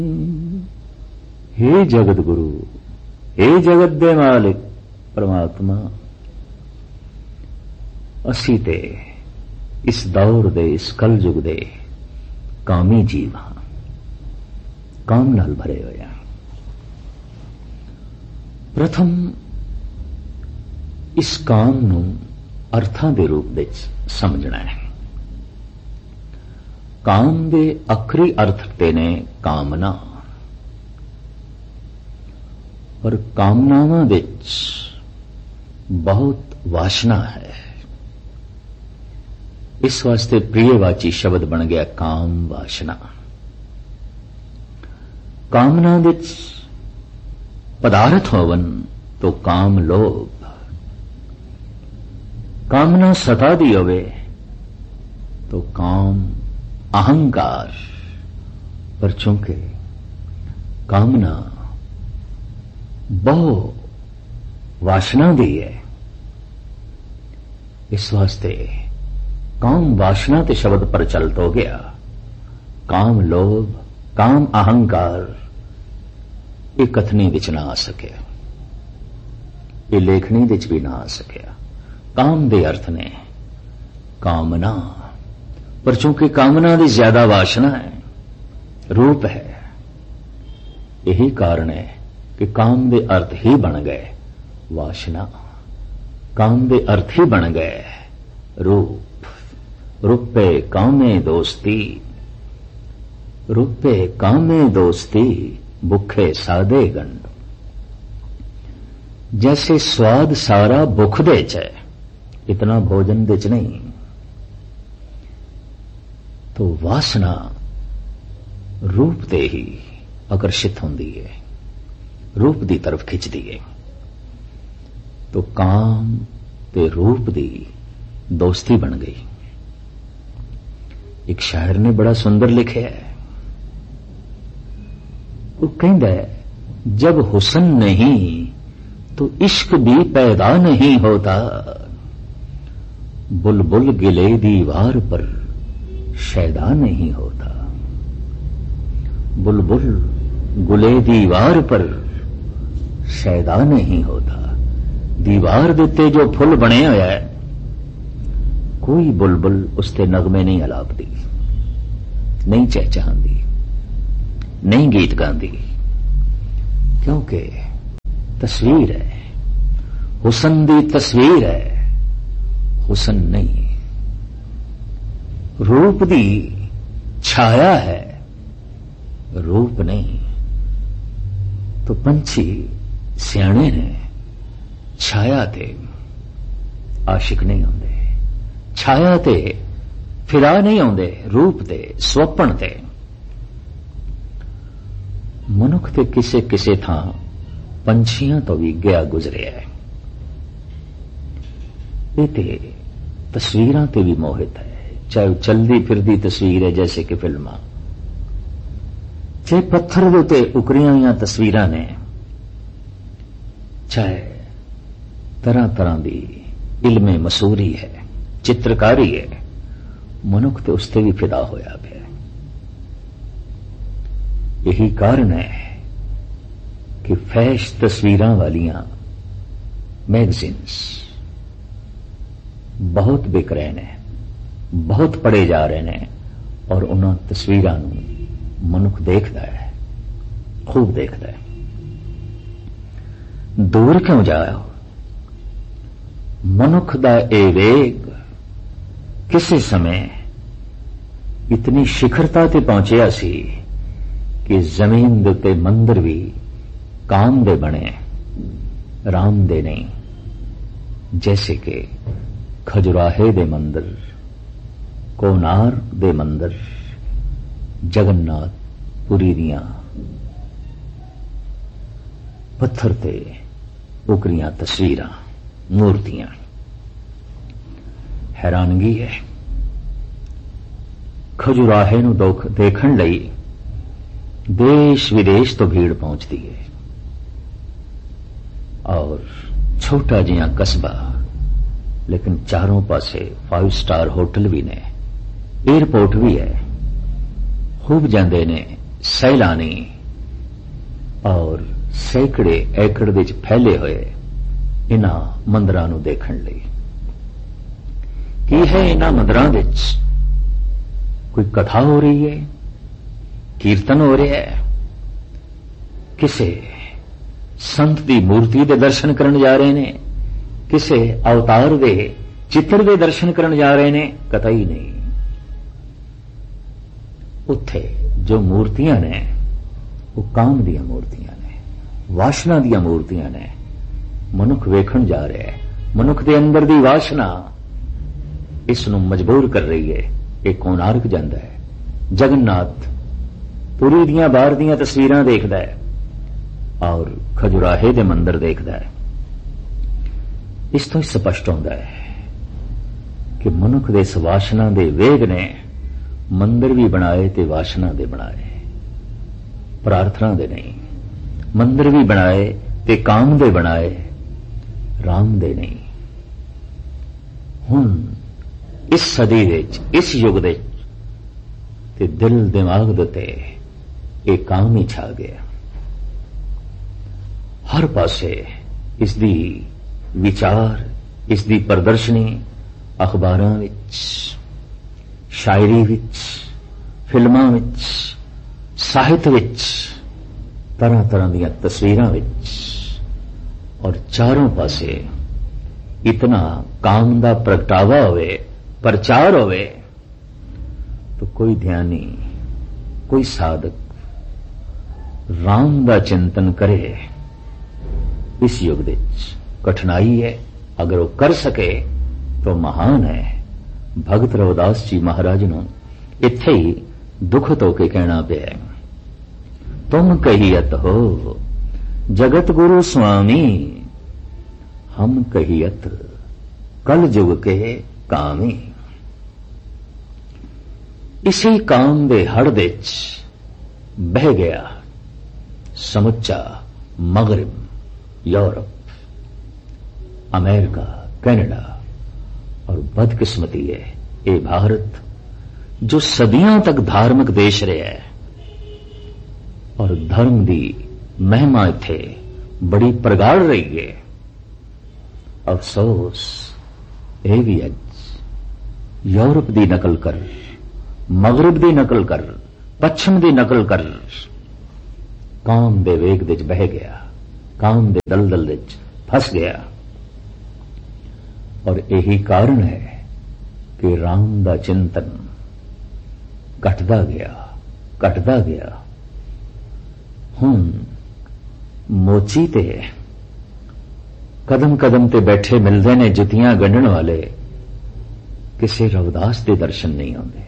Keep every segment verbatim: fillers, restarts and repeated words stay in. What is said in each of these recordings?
हे जगत गुरु, हे जगत दे मालिक परमात्मा, असी ते इस दौर दे, इस कल युग दे कामी जीव हां, काम नाल भरे होए हां। प्रथम इस काम नूं अर्थां दे रूप विच समझना है। काम दे अखरी अर्थ ते ने कामना, पर कामनावां विच बहुत वासना है। इस वास्ते प्रियवाची शब्द बन गया काम वासना। कामना विच पदार्थ होवन तो काम लोभ, कामना सता दी होवे तो काम अहंकार। पर चूंकि कामना बहु वासना दी है, इस वास्ते काम वासना ते शब्द प्रचलित हो गया। काम लोभ, काम अहंकार ये कथनी विच ना आ सके, ये लेखनी विच भी ना आ सकिया। काम दे अर्थ ने कामना, पर चूंकि कामना की ज्यादा वासना है, रूप है, यही कारण है कि काम दे अर्थ ही बन गए वासना, काम दे अर्थ ही बन गए रूप। रूपे कामे दोस्ती, रूपे कामे दोस्ती, भुखे सादे गंड। जैसे स्वाद सारा भुख दे च है, इतना भोजन दे च नहीं। तो वासना रूप ते ही आकर्षित होंदी है, रूप दी तरफ खिंचदी है। तो काम ते रूप दी दोस्ती बन गई। एक शायर ने बड़ा सुंदर लिखा है, वो कहता है, जब हुस्न नहीं तो इश्क भी पैदा नहीं होता, बुलबुल गिले दीवार पर शैदा नहीं होता। बुलबुल गुले दीवार पर शैदा नहीं होता। दीवार देते जो फुल बने होया है, कोई बुलबुल उसते नगमे नहीं अलापदी, नहीं चहचहांदी, नहीं गीत गांदी, क्योंकि तस्वीर है, हुस्न दी तस्वीर है, हुस्न नहीं। रूप दी छाया है, रूप नहीं। तो पंछी सियाणे ने छाया ते आशिक नहीं होंदे, छाया ते फिरा नहीं आउंदे, रूप ते स्वप्न ते। मनुख ते किसे किसे थां पंछियां तो भी गया गुजरे है। ये ते तस्वीरां ते भी मोहित है, चाहे चलदी फिरदी तस्वीर है जैसे कि फिल्मां, चाहे पत्थर दे उत्ते उकरियां हुई तस्वीरां ने, चाहे तरह तरह दी इल्मे मसूरी है, चित्रकारी है, मनुख ते उसते भी फिदा होया पिया। यही कारण है कि फैश तस्वीरां वालियां मैगजीन्स बहुत बिक रहे ने, बहुत पढ़े जा रहे ने, और उन्हां तस्वीरां नूं मनुख देखदा है, खूब देखदा है। दूर क्यों जाओ, मनुख दा ए वेग किसी समय इतनी शिखरता ते पहुंचिया सी कि जमीन दे उत्ते मंदिर भी काम दे बने, राम दे नहीं। जैसे कि खजुराहे दे मंदिर, कोणार्क दे मंदिर, जगन्नाथ पुरी दियां पत्थर ते उकरियां तस्वीरां, मूर्तियां। हैरानगी है, खजुराहे नूं देखण लई देश विदेश तो भीड़ पहुंचती है, और छोटा जिहा कस्बा, लेकिन चारों पासे फाइव स्टार होटल भी ने, एयरपोर्ट भी है। खूब जांदे ने सैलानी, ਔਰ ਸੈਂਕੜੇ ਏਕੜ ਦੇ ਵਿੱਚ ਫੈਲੇ ਹੋਏ ਇਹਨਾਂ ਮੰਦਰਾਂ ਨੂੰ ਦੇਖਣ ਲਈ। ਕੀ ਹੈ ਇਹਨਾਂ ਮੰਦਰਾਂ ਵਿੱਚ? ਕੋਈ ਕਥਾ ਹੋ ਰਹੀ ਹੈ, ਕੀਰਤਨ ਹੋ ਰਿਹਾ ਹੈ, ਕਿਸੇ ਸੰਤ ਦੀ ਮੂਰਤੀ ਦੇ ਦਰਸ਼ਨ ਕਰਨ ਜਾ ਰਹੇ ਨੇ, ਕਿਸੇ ਅਵਤਾਰ ਦੇ ਚਿੱਤਰ ਦੇ ਦਰਸ਼ਨ ਕਰਨ ਜਾ ਰਹੇ ਨੇ, ਕਤਈ ਨਹੀਂ। ਉੱਥੇ ਜੋ ਮੂਰਤੀਆਂ ਨੇ ਉਹ ਕਾਮ ਦੀਆਂ ਮੂਰਤੀਆਂ ਨੇ, ਵਾਸ਼ਨਾ ਦੀਆਂ ਮੂਰਤੀਆਂ ਨੇ। ਮਨੁੱਖ ਵੇਖਣ ਜਾ ਰਿਹਾ ਹੈ, ਮਨੁੱਖ ਦੇ ਅੰਦਰ ਦੀ ਵਾਸ਼ਨਾ ਇਸ ਨੂੰ ਮਜਬੂਰ ਕਰ ਰਹੀ ਹੈ। ਇਹ ਕੋਨਾਰਕ ਜਾਂਦਾ ਹੈ, ਜਗਨਨਾਥ ਪੁਰੀ ਦੀਆਂ ਬਾਹਰ ਦੀਆਂ ਤਸਵੀਰਾਂ ਦੇਖਦਾ ਹੈ ਔਰ ਖਜੁਰਾਹੇ ਦੇ ਮੰਦਰ ਦੇਖਦਾ ਹੈ। ਇਸ ਤੋਂ ਸਪਸ਼ਟ ਹੁੰਦਾ ਹੈ ਕਿ ਮਨੁੱਖ ਦੇ ਇਸ ਵਾਸ਼ਨਾ ਦੇ ਵੇਗ ਨੇ ਮੰਦਰ ਵੀ ਬਣਾਏ ਤੇ ਵਾਸ਼ਨਾ ਦੇ ਬਣਾਏ, ਪ੍ਰਾਰਥਨਾ ਦੇ ਨਹੀਂ। ਮੰਦਰ ਵੀ ਬਣਾਏ ਤੇ ਕਾਮ ਦੇ ਬਣਾਏ, ਰਾਮ ਦੇ ਨਹੀਂ। ਹੁਣ ਇਸ ਸਦੀ ਵਿੱਚ, ਇਸ ਯੁੱਗ ਦੇ ਤੇ ਦਿਲ ਦਿਮਾਗ ਦੇ ਉੱਤੇ ਇਹ ਕਾਮ ਹੀ ਛਾ ਗਿਆ। ਹਰ ਪਾਸੇ ਇਸ ਦੀ ਵਿਚਾਰ, ਇਸ ਦੀ ਪ੍ਰਦਰਸ਼ਨੀ ਅਖਬਾਰਾਂ ਵਿੱਚ, ਸ਼ਾਇਰੀ ਵਿੱਚ, ਫਿਲਮਾਂ ਵਿੱਚ, ਸਾਹਿਤ ਵਿੱਚ, ਤਰ੍ਹਾਂ ਤਰ੍ਹਾਂ ਦੀਆਂ ਤਸਵੀਰਾਂ ਵਿੱਚ, ਔਰ ਚਾਰੋਂ ਪਾਸੇ ਇਤਨਾ ਕਾਮ ਦਾ ਪ੍ਰਗਟਾਵਾ ਹੋਵੇ, ਪ੍ਰਚਾਰ ਹੋਵੇ, ਤਾਂ ਕੋਈ ਧਿਆਨੀ, ਕੋਈ ਸਾਧਕ ਰਾਮ ਦਾ ਚਿੰਤਨ ਕਰੇ। ਇਸ ਯੁੱਗ ਵਿੱਚ ਕਠਿਨਾਈ ਹੈ, ਅਗਰ ਉਹ ਕਰ ਸਕੇ ਤਾਂ ਮਹਾਨ ਹੈ। ਭਗਤ ਰਵਿਦਾਸ ਜੀ ਮਹਾਰਾਜ ਨੂੰ ਇੱਥੇ ਹੀ ਦੁਖਤ ਹੋ ਕੇ ਕਹਿਣਾ ਪਿਆ, ਤੁਮ ਕਹੀਅਤ ਹੋ ਜਗਤ ਗੁਰੂ ਸੁਆਮੀ, ਹਮ ਕਹੀਅਤ ਕਲ ਜੁਗ ਕੇ ਕਾਮੀ। ਇਸੇ ਕਾਮ ਦੇ ਹੜ ਵਿੱਚ ਬਹਿ ਗਿਆ ਸਮੁੱਚਾ ਮਗਰਬ, यूरोप, अमेरिका, कनाडा और बदकिस्मती है ये भारत जो सदियों तक धार्मिक देश रहा है और धर्म की महिमा इत्थे बड़ी प्रगाढ़ रही है। अफसोस यह भी अज यूरोप की नकल कर, मगरब की नकल कर, पश्चिम की नकल कर काम दे वेग विच बह गया, काम दे दलदल विच फस गया। और यही कारण है कि राम दा चिंतन घटदा गया, घटदा गया। हुण मोची ते कदम कदम ते बैठे मिलते ने जुतियां गंढण वाले, किसी रविदास के दर्शन नहीं आते।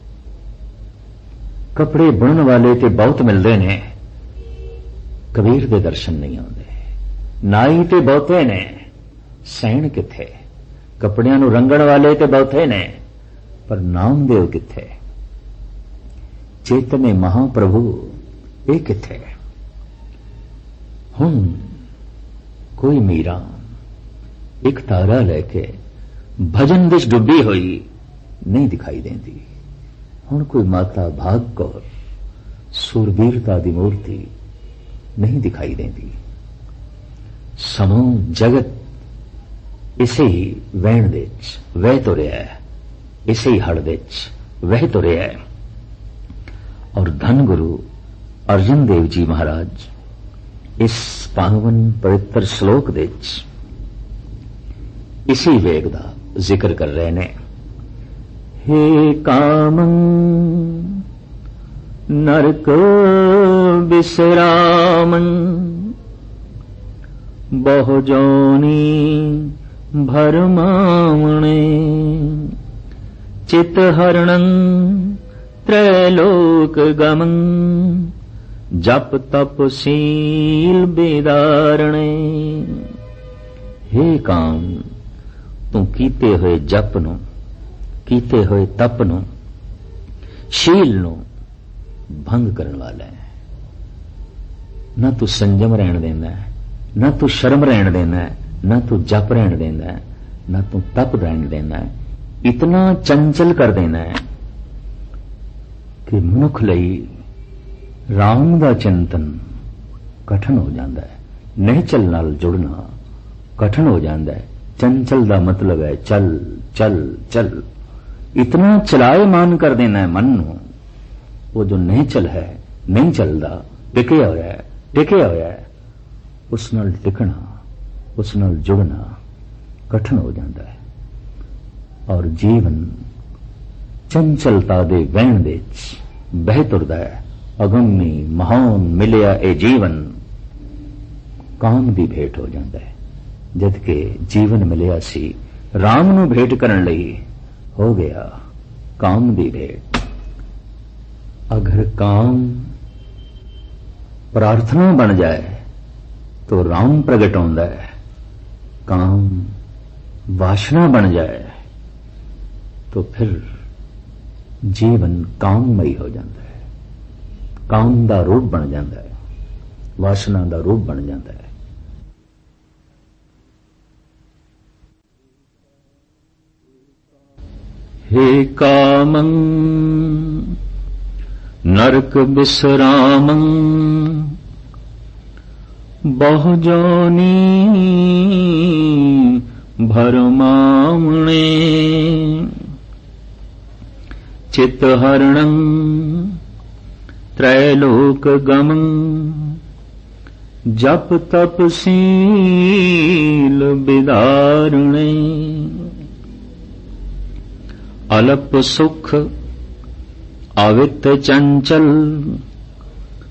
कपड़े बुनन वाले ते बहुत मिलते ने, कबीर दे दर्शन नहीं आते। नाई ते बहुते ने, सैन किथे। कपड़ियां नूं रंगण वाले ते बहुते ने, पर नामदेव किथे, चेतने महाप्रभु ये किथे। हुण कोई मीरा एक तारा लेके भजन विच डुबी हुई नहीं दिखाई देती। हुण कोई माता भाग कौर सूरबीरता दी मूर्ति नहीं दिखाई देती। समूह जगत इसे ही वहण विच वह तो रहा है, इसे ही हड़ विच वह तो रहा है। और धन गुरु अर्जन देव जी महाराज इस पावन पवित्र श्लोक विच इसी वेग का जिक्र कर रहे ने। हे कामं नरक बिसरामन, बहु जोनी भरमावणे, चित हरणं त्रैलोक गमन, जप तप सील बेदारणे। हे काम, तू कीते हुए जप नू, कीते हुए तप नू, शील नू भंग करने वाला है। ना तू संजम रहन देना है, ना तू शर्म रहन देना है, ना तू जप रहन देना है, ना तू तप रहन देना है। इतना चंचल कर देना है कि मनुख लई राम दा चिंतन कठिन हो जाता है। निहचल नाल जुड़ना कठिन हो जाता है। चंचल का मतलब है चल चल चल, इतना चलायमान कर देना है मन नूं। वो जो निहचल है, नहीं चलता, टिकिया होया है, टिकिया होया है, उस नाल टिकना, उस नाल जुड़ना कठिन हो जाता है। और जीवन चंचलता दे वहण दे बह तुरदा है। अगम्मी महान मिलिया ए जीवन काम दी भेंट हो जाता है। जद के जीवन मिलिया सी राम नू भेंट करन लई हो गया काम दी भेंट। अगर काम प्रार्थना बन जाए तो राम प्रगट होता है। काम वासना बन जाए तो फिर जीवन काममई हो जाता है। काम का रूप बन जाता है, वासना का रूप बन जाता है। हे कामं नरक विश्रामं बहु जोनी भरमामणे चित्तहरणं त्रैलोक गमं जप तप शील विदारणे अलप सुख अवित चंचल